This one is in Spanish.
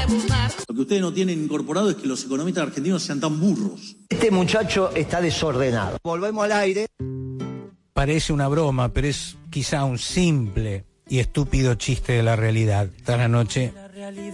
Lo que ustedes no tienen incorporado es que los economistas argentinos sean tan burros. Este muchacho está desordenado. Volvemos al aire. Parece una broma, pero es quizá un simple y estúpido chiste de la realidad. Esta es la noche